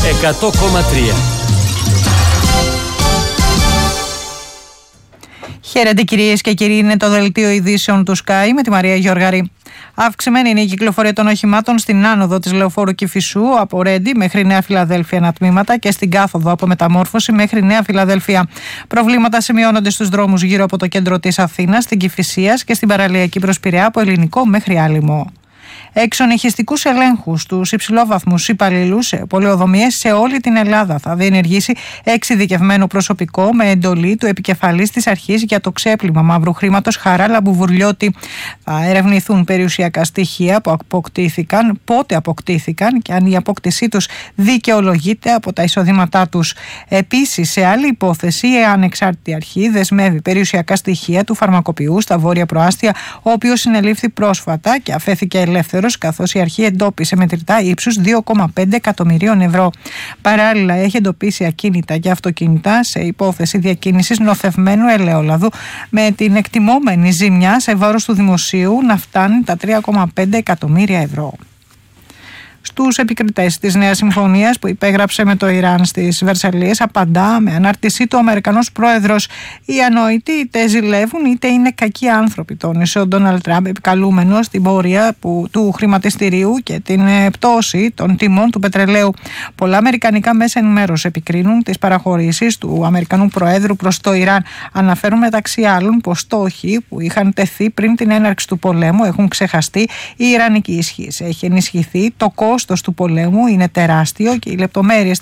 100,3. Χαίρετε κυρίες και κύριοι, είναι το δελτίο ειδήσεων του Sky με τη Μαρία Γιοργαρή. Αυξημένη είναι η κυκλοφορία των οχημάτων στην άνοδο της Λεωφόρου Κηφισού από Ρέντι μέχρι Νέα Φιλαδέλφια ένα τμήματα και στην κάθοδο από Μεταμόρφωση μέχρι Νέα Φιλαδέλφια. Προβλήματα σημειώνονται στους δρόμους γύρω από το κέντρο της Αθήνας, στην Κηφισίας και στην παραλιακή προς Πειραιά από Ελληνικό μέχρι Άλυμο. Εξονυχιστικούς ελέγχους στους υψηλόβαθμους υπαλλήλους σε πολεοδομίες σε όλη την Ελλάδα θα διενεργήσει εξειδικευμένο προσωπικό με εντολή του επικεφαλής της αρχής για το ξέπλυμα μαύρου χρήματος Χαράλα Μπουβουρλιώτη. Θα ερευνηθούν περιουσιακά στοιχεία που αποκτήθηκαν, πότε αποκτήθηκαν και αν η απόκτησή τους δικαιολογείται από τα εισοδήματά τους. Επίσης, σε άλλη υπόθεση, η ανεξάρτητη αρχή δεσμεύει περιουσιακά στοιχεία του φαρμακοποιού στα Βόρεια Προάστια, ο οποίος συνελήφθη πρόσφατα και αφέθηκε ελεύθερος, καθώς η αρχή εντόπισε μετρητά ύψους 2,5 εκατομμυρίων ευρώ. Παράλληλα, έχει εντοπίσει ακίνητα και αυτοκίνητα σε υπόθεση διακίνησης νοθευμένου ελαιόλαδου, με την εκτιμόμενη ζημιά σε βάρος του δημοσίου να φτάνει τα 3,5 εκατομμύρια ευρώ. Στους επικριτές της νέας συμφωνίας που υπέγραψε με το Ιράν στις Βερσαλλίες απαντά με ανάρτησή του ο Αμερικανός πρόεδρος: «Οι ανόητοι είτε ζηλεύουν είτε είναι κακοί άνθρωποι», τόνισε ο Ντόναλντ Τραμπ, επικαλούμενος στην πορεία του χρηματιστηρίου και την πτώση των τιμών του πετρελαίου. Πολλά αμερικανικά μέσα ενημέρωση επικρίνουν τις παραχωρήσεις του Αμερικανού Προέδρου προς το Ιράν. Αναφέρουν μεταξύ άλλων πως στόχοι που είχαν τεθεί πριν την έναρξη του πολέμου έχουν ξεχαστεί. Η ιρανική ισχύς έχει ενισχυθεί, το κόστος του πολέμου είναι τεράστιο και οι λεπτομέρειες